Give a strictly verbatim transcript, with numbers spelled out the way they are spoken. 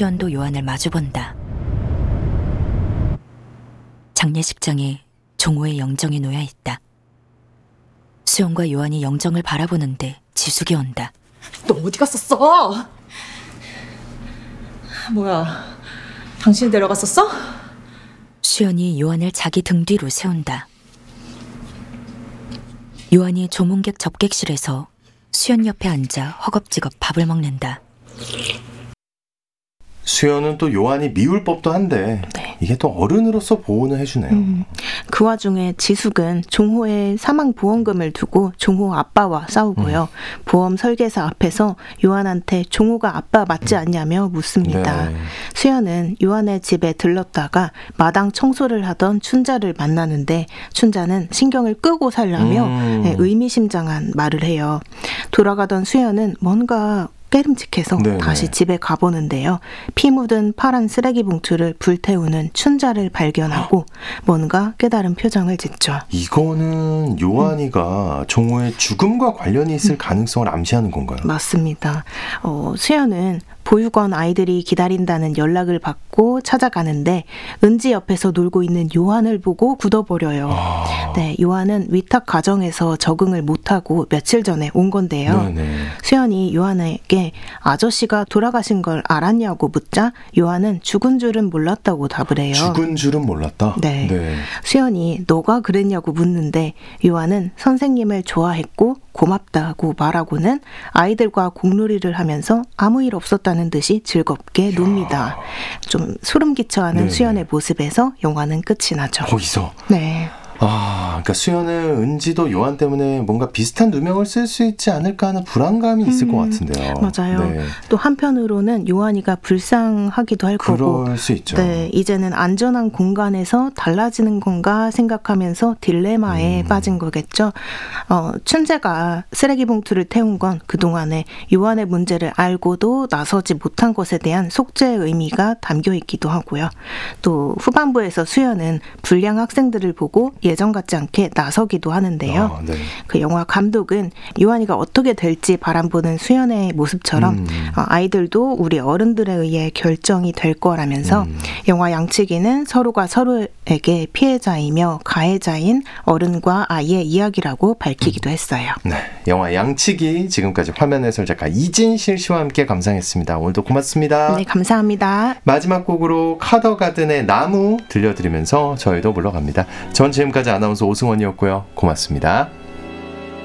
수연도 요한을 마주본다. 장례식장에 종호의 영정이 놓여 있다. 수연과 요한이 영정을 바라보는데 지숙이 온다. 너 어디 갔었어? 뭐야, 당신이 데려갔었어? 수연이 요한을 자기 등 뒤로 세운다. 요한이 조문객 접객실에서 수연 옆에 앉아 허겁지겁 밥을 먹는다. 수연은 또 요한이 미울 법도 한데 네. 이게 또 어른으로서 보호는 해주네요. 음, 그 와중에 지숙은 종호의 사망 보험금을 두고 종호 아빠와 싸우고요. 음. 보험 설계사 앞에서 요한한테 종호가 아빠 맞지 않냐며 묻습니다. 네. 수연은 요한의 집에 들렀다가 마당 청소를 하던 춘자를 만나는데 춘자는 신경을 끄고 살라며 음. 네, 의미심장한 말을 해요. 돌아가던 수연은 뭔가 깨름직해서 네네. 다시 집에 가보는데요. 피 묻은 파란 쓰레기 봉투를 불태우는 춘자를 발견하고 뭔가 깨달은 표정을 짓죠. 이거는 요한이가 음. 종호의 죽음과 관련이 있을 음. 가능성을 암시하는 건가요? 맞습니다. 어, 수연은 보육원 아이들이 기다린다는 연락을 받고 찾아가는데 은지 옆에서 놀고 있는 요한을 보고 굳어버려요. 아... 네, 요한은 위탁 가정에서 적응을 못하고 며칠 전에 온 건데요. 네네. 수연이 요한에게 아저씨가 돌아가신 걸 알았냐고 묻자 요한은 죽은 줄은 몰랐다고 답을 해요. 죽은 줄은 몰랐다? 네. 네. 수연이 너가 그랬냐고 묻는데 요한은 선생님을 좋아했고 고맙다고 말하고는 아이들과 공놀이를 하면서 아무 일 없었다는 듯이 즐겁게 놉니다. 좀 소름 끼쳐하는 네네. 수연의 모습에서 영화는 끝이 나죠. 거기서? 네. 아, 그러니까 수연은 은지도 요한 때문에 뭔가 비슷한 누명을 쓸 수 있지 않을까 하는 불안감이 있을 음, 것 같은데요. 맞아요. 네. 또 한편으로는 요한이가 불쌍하기도 할 그럴 거고. 그럴 수 있죠. 네, 이제는 안전한 공간에서 달라지는 건가 생각하면서 딜레마에 음. 빠진 거겠죠. 어, 춘재가 쓰레기 봉투를 태운 건 그동안에 요한의 문제를 알고도 나서지 못한 것에 대한 속죄의 의미가 담겨 있기도 하고요. 또 후반부에서 수연은 불량 학생들을 보고 예전 같지 않게 나서기도 하는데요. 아, 네. 그 영화 감독은 요한이가 어떻게 될지 바람보는 수연의 모습처럼 음. 어, 아이들도 우리 어른들에 의해 결정이 될 거라면서 음. 영화 양치기는 서로가 서로에게 피해자이며 가해자인 어른과 아이의 이야기라고 밝히기도 했어요. 네, 영화 양치기 지금까지 화면 해설 작가 이진실 씨와 함께 감상했습니다. 오늘도 고맙습니다. 네, 감사합니다. 마지막 곡으로 카더가든의 나무 들려드리면서 저희도 물러갑니다. 전 지금까지 아나운서 오승원이었고요. 고맙습니다.